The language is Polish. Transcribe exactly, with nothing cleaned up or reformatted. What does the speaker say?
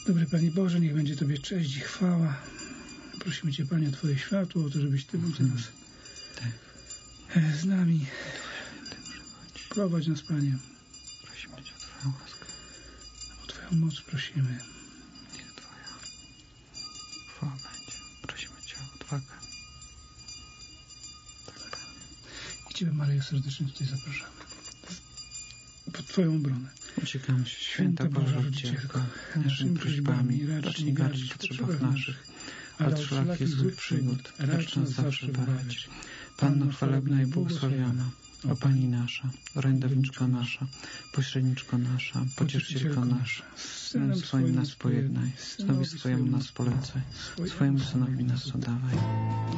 Dobry Panie Boże, niech będzie Tobie cześć i chwała. Prosimy Cię, Panie, o Twoje światło, o to, żebyś Ty był teraz Tak. z nami. Świętym przywodzi. Prowadź nas, Panie. Prosimy Cię o Twoją łaskę. O Twoją moc prosimy. Niech Twoja chwała będzie. Prosimy Cię o odwagę. Tak, Panie. I Ciebie, Maryjo, serdecznie tutaj zapraszamy. Pod Twoją obronę. Uciekamy się, święta Boża Rodzicielko, naszymi prośbami, racz nie gardzić w potrzebach naszych, ale od wszelakich złych przygód, racz nas zawsze bawić. Panno chwalebna i błogosławiona, o Pani nasza, orędowniczko nasza, pośredniczko nasza, pocieszycielko nasza, z Synem swoim nas pojednaj, Synowi swojemu nas polecaj, swojemu Synowi nas oddawaj.